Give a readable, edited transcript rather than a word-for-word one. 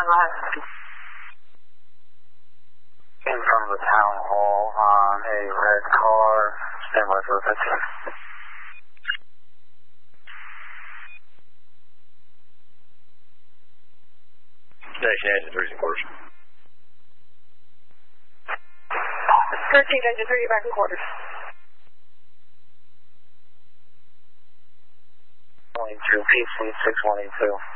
In front of the town hall on a red car, stand by for the 15. Station engine 3 quarters. 13 engine 3, back in quarters. 22 PC 6182.